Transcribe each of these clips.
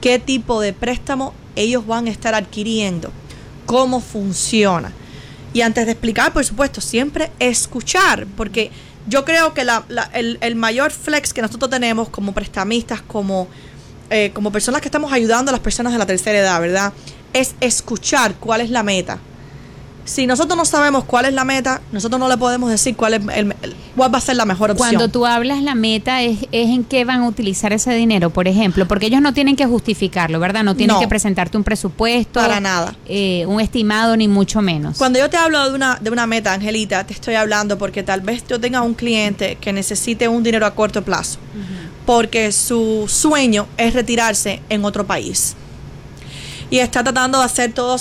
qué tipo de préstamo ellos van a estar adquiriendo, cómo funciona. Y antes de explicar, por supuesto, siempre escuchar, porque yo creo que el mayor flex que nosotros tenemos como prestamistas, como personas que estamos ayudando a las personas de la tercera edad, ¿verdad? Es escuchar cuál es la meta. Si nosotros no sabemos cuál es la meta, nosotros no le podemos decir cuál va a ser la mejor opción. Cuando tú hablas la meta, es en qué van a utilizar ese dinero, por ejemplo, porque ellos no tienen que justificarlo, ¿verdad? No tienen que presentarte un presupuesto. Para nada. Un estimado, ni mucho menos. Cuando yo te hablo de una meta, Angelita, te estoy hablando porque tal vez yo tenga un cliente que necesite un dinero a corto plazo, porque su sueño es retirarse en otro país. Y está tratando de hacer todos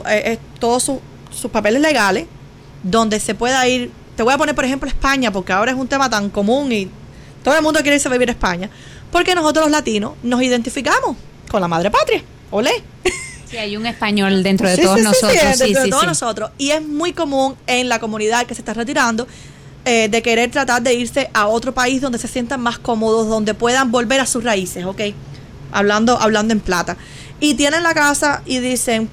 sus papeles legales, donde se pueda ir. Te voy a poner, por ejemplo, España, porque ahora es un tema tan común y todo el mundo quiere irse a vivir a España, porque nosotros los latinos nos identificamos con la madre patria. ¡Olé! Sí, hay un español dentro de todos nosotros. Dentro de todos nosotros. Y es muy común en la comunidad que se está retirando de querer tratar de irse a otro país donde se sientan más cómodos, donde puedan volver a sus raíces, ¿ok? Hablando en plata. Y tienen la casa y dicen,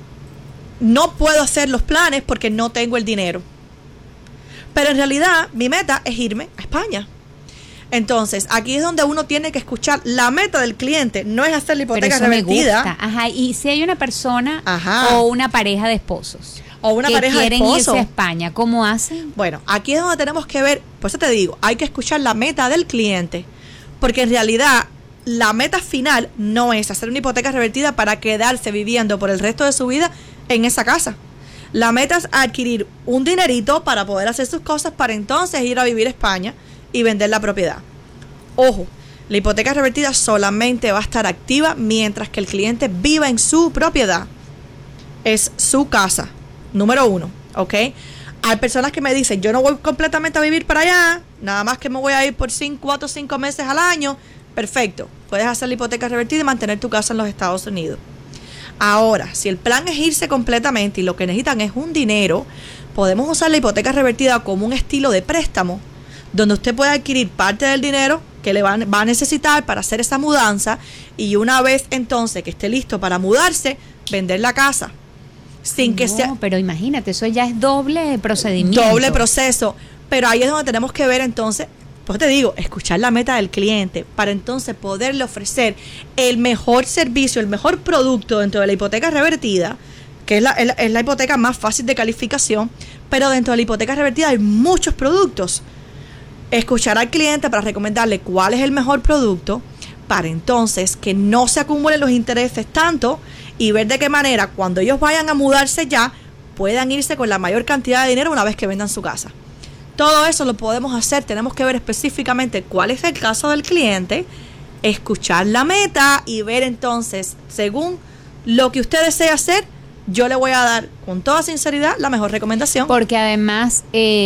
no puedo hacer los planes porque no tengo el dinero. Pero en realidad mi meta es irme a España. Entonces, aquí es donde uno tiene que escuchar la meta del cliente, no es hacer la hipoteca revertida. Me gusta. Ajá, y si hay una persona o una pareja de esposos o una pareja de esposos quieren irse a España, ¿cómo hacen? Bueno, aquí es donde tenemos que ver, por eso te digo, hay que escuchar la meta del cliente, porque en realidad la meta final no es hacer una hipoteca revertida para quedarse viviendo por el resto de su vida en esa casa. La meta es adquirir un dinerito para poder hacer sus cosas, para entonces ir a vivir a España y vender la propiedad. Ojo, la hipoteca revertida solamente va a estar activa mientras que el cliente viva en su propiedad. Es su casa, número 1, ¿ok? Hay personas que me dicen, yo no voy completamente a vivir para allá, nada más que me voy a ir por 4 o 5 meses al año. Perfecto, puedes hacer la hipoteca revertida y mantener tu casa en los Estados Unidos. Ahora, si el plan es irse completamente y lo que necesitan es un dinero, podemos usar la hipoteca revertida como un estilo de préstamo, donde usted puede adquirir parte del dinero que le va a necesitar para hacer esa mudanza y una vez entonces que esté listo para mudarse, vender la casa. Pero imagínate, eso ya es doble procedimiento. Doble proceso, pero ahí es donde tenemos que ver entonces. Pues te digo, escuchar la meta del cliente para entonces poderle ofrecer el mejor servicio, el mejor producto dentro de la hipoteca revertida, que es la hipoteca más fácil de calificación, pero dentro de la hipoteca revertida hay muchos productos. Escuchar al cliente para recomendarle cuál es el mejor producto, para entonces que no se acumulen los intereses tanto y ver de qué manera cuando ellos vayan a mudarse ya puedan irse con la mayor cantidad de dinero una vez que vendan su casa. Todo eso lo podemos hacer, tenemos que ver específicamente cuál es el caso del cliente, escuchar la meta y ver entonces, según lo que usted desee hacer, yo le voy a dar con toda sinceridad la mejor recomendación. Porque además,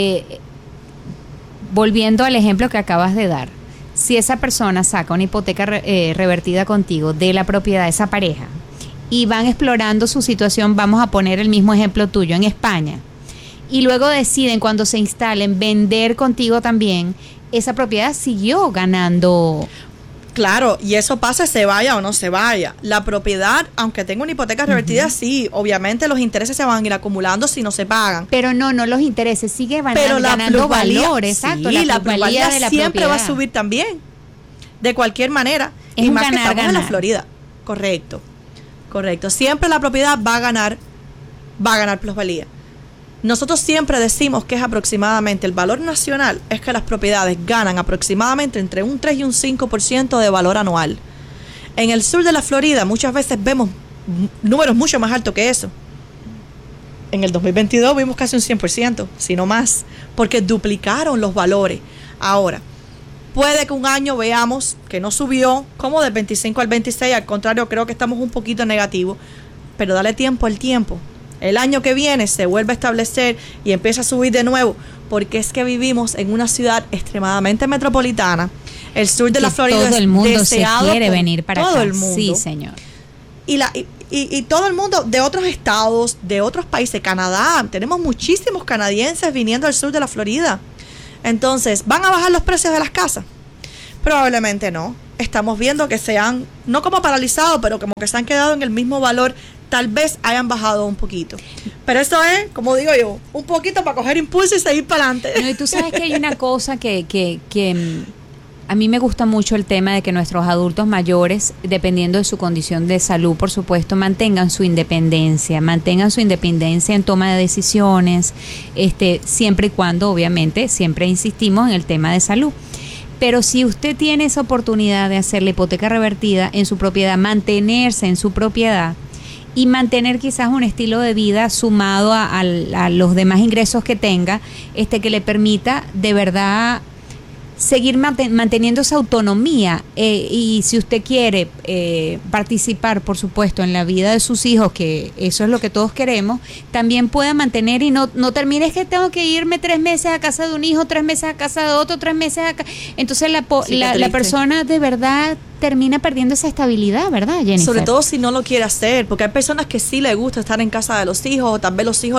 volviendo al ejemplo que acabas de dar, si esa persona saca una hipoteca revertida contigo de la propiedad de esa pareja y van explorando su situación, vamos a poner el mismo ejemplo tuyo en España, y luego deciden cuando se instalen vender contigo también, esa propiedad siguió ganando. Claro, y eso pasa, se vaya o no se vaya. La propiedad, aunque tenga una hipoteca revertida, sí, obviamente los intereses se van a ir acumulando si no se pagan. Pero no los intereses, sigue ganando valor, exacto. Sí, la plusvalía de la siempre propiedad va a subir también, de cualquier manera. Es y un más ganar, que estamos ganar. en la Florida. Correcto. Siempre la propiedad va a ganar plusvalía. Nosotros siempre decimos que es aproximadamente, el valor nacional es que las propiedades ganan aproximadamente entre un 3 y un 5% de valor anual. En el sur de la Florida muchas veces vemos números mucho más altos que eso. En el 2022 vimos casi un 100%, si no más, porque duplicaron los valores. Ahora, puede que un año veamos que no subió como del 25 al 26, al contrario, creo que estamos un poquito negativos, pero dale tiempo al tiempo. El año que viene se vuelve a establecer y empieza a subir de nuevo, porque es que vivimos en una ciudad extremadamente metropolitana. El sur de la Florida todo el mundo es deseado se quiere venir para todo acá. El mundo. Sí, señor. Y todo el mundo de otros estados, de otros países, Canadá, tenemos muchísimos canadienses viniendo al sur de la Florida. Entonces, ¿van a bajar los precios de las casas? Probablemente no. estamos viendo que se han, no como paralizado, pero como que se han quedado en el mismo valor, tal vez hayan bajado un poquito. Pero eso es, como digo yo, un poquito para coger impulso y seguir para adelante. No, y tú sabes que hay una cosa que a mí me gusta mucho el tema de que nuestros adultos mayores, dependiendo de su condición de salud, por supuesto, mantengan su independencia en toma de decisiones, siempre y cuando, obviamente, siempre insistimos en el tema de salud. Pero si usted tiene esa oportunidad de hacer la hipoteca revertida en su propiedad, mantenerse en su propiedad y mantener quizás un estilo de vida sumado a los demás ingresos que tenga, que le permita de verdad seguir manteniendo esa autonomía, y si usted quiere participar, por supuesto, en la vida de sus hijos, que eso es lo que todos queremos, también pueda mantener y no termine, es que tengo que irme 3 meses a casa de un hijo, 3 meses a casa de otro, 3 meses acá. Entonces la persona de verdad termina perdiendo esa estabilidad, ¿verdad, Jennifer? Sobre todo si no lo quiere hacer, porque hay personas que sí les gusta estar en casa de los hijos, o tal vez los hijos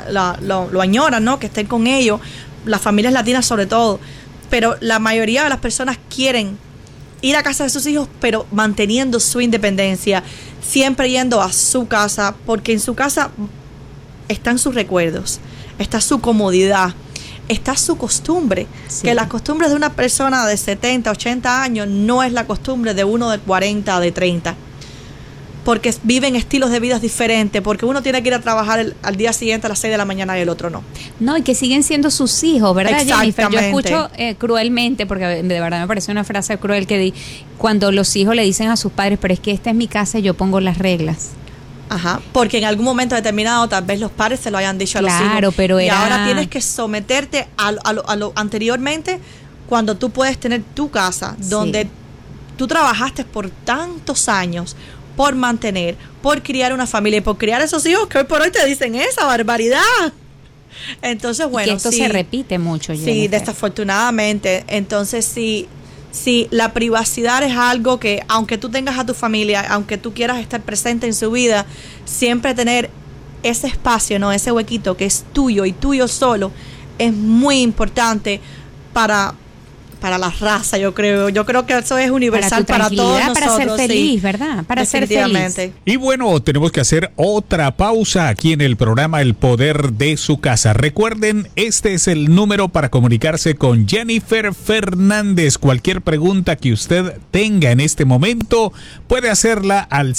lo añoran, ¿no? Que estén con ellos, las familias latinas sobre todo. Pero la mayoría de las personas quieren ir a casa de sus hijos, pero manteniendo su independencia, siempre yendo a su casa, porque en su casa están sus recuerdos, está su comodidad, está su costumbre, sí. Que las costumbres de una persona de 70, 80 años no es la costumbre de uno de 40, de 30. Porque viven estilos de vida diferentes, porque uno tiene que ir a trabajar al día siguiente a las 6 de la mañana y el otro no. No, y que siguen siendo sus hijos, ¿verdad, Jennifer? Yo Exactamente. escucho cruelmente, porque de verdad me parece una frase cruel cuando los hijos le dicen a sus padres, pero es que esta es mi casa y yo pongo las reglas. Ajá, porque en algún momento determinado tal vez los padres se lo hayan dicho a los hijos. Claro, pero y ahora tienes que someterte a lo anteriormente, cuando tú puedes tener tu casa, donde tú trabajaste por tantos años, por mantener, por criar una familia y por criar esos hijos que hoy por hoy te dicen esa barbaridad. Entonces, bueno, y que esto se repite mucho, Jennifer. Sí, desafortunadamente. Entonces, sí, la privacidad es algo que, aunque tú tengas a tu familia, aunque tú quieras estar presente en su vida, siempre tener ese espacio, ¿no? Ese huequito que es tuyo y tuyo solo, es muy importante para la raza, yo creo. Yo creo que eso es universal para todos nosotros. Para ser feliz, ¿verdad? Para ser feliz. Y bueno, tenemos que hacer otra pausa aquí en el programa El Poder de su Casa. Recuerden, este es el número para comunicarse con Jennifer Fernández. Cualquier pregunta que usted tenga en este momento, puede hacerla al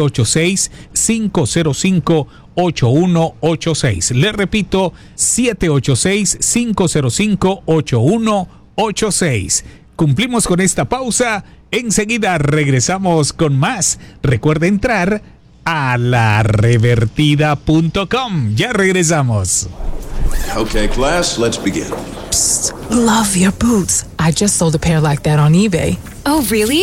786-505-8186. Le repito, 786-505-8186. Cumplimos con esta pausa. Enseguida regresamos con más. Recuerda entrar a larevertida.com. Ya regresamos. Okay, class, let's begin. Psst, love your boots. I just sold a pair like that on eBay. Oh, really?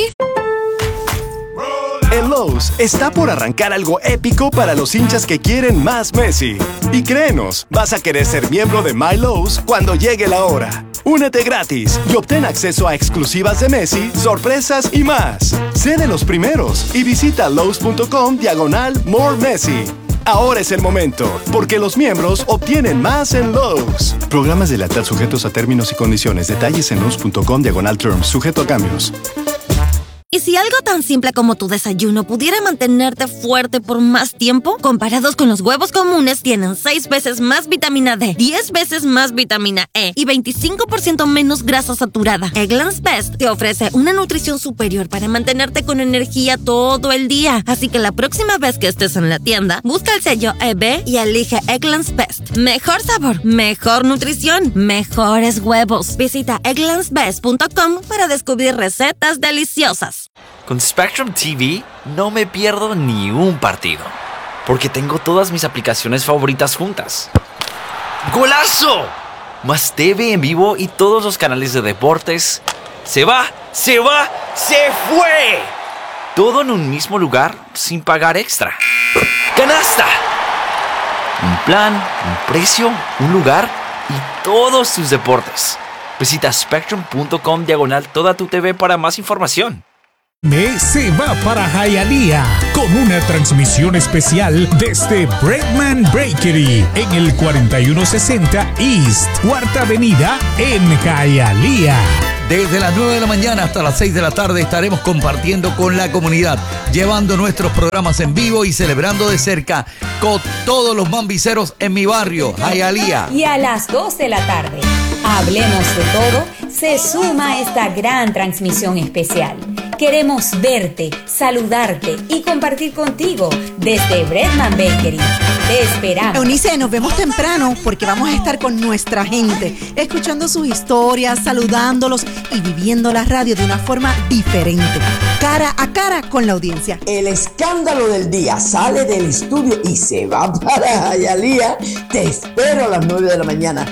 En Lowe's está por arrancar algo épico para los hinchas que quieren más Messi. Y créenos, vas a querer ser miembro de My Lowe's cuando llegue la hora. Únete gratis y obtén acceso a exclusivas de Messi, sorpresas y más. Sé de los primeros y visita Lowe's.com/More Messi. Ahora es el momento, porque los miembros obtienen más en Lowe's. Programas de lealtad sujetos a términos y condiciones. Detalles en Lowe's.com/terms, sujeto a cambios. ¿Y si algo tan simple como tu desayuno pudiera mantenerte fuerte por más tiempo? Comparados con los huevos comunes, tienen 6 veces más vitamina D, 10 veces más vitamina E y 25% menos grasa saturada. Eggland's Best te ofrece una nutrición superior para mantenerte con energía todo el día. Así que la próxima vez que estés en la tienda, busca el sello EB y elige Eggland's Best. Mejor sabor, mejor nutrición, mejores huevos. Visita egglandsbest.com para descubrir recetas deliciosas. Con Spectrum TV no me pierdo ni un partido, porque tengo todas mis aplicaciones favoritas juntas. ¡Golazo! Más TV en vivo y todos los canales de deportes. ¡Se va! ¡Se va! ¡Se fue! Todo en un mismo lugar sin pagar extra. ¡Canasta! Un plan, un precio, un lugar y todos tus deportes. Visita spectrum.com/toda tu TV para más información. Se va para Hialeah con una transmisión especial desde Breadman Bakery en el 4160 East, Cuarta Avenida en Hialeah. Desde las 9 de la mañana hasta las 6 de la tarde estaremos compartiendo con la comunidad, llevando nuestros programas en vivo y celebrando de cerca con todos los mambiceros en mi barrio, Hialeah. Y a las 2 de la tarde, Hablemos de Todo, se suma a esta gran transmisión especial. Queremos verte, saludarte y compartir contigo desde Breadman Bakery. Te esperamos. Eunice, nos vemos temprano porque vamos a estar con nuestra gente, escuchando sus historias, saludándolos y viviendo la radio de una forma diferente, cara a cara con la audiencia. El escándalo del día sale del estudio y se va para Hialeah. Te espero a las 9 de la mañana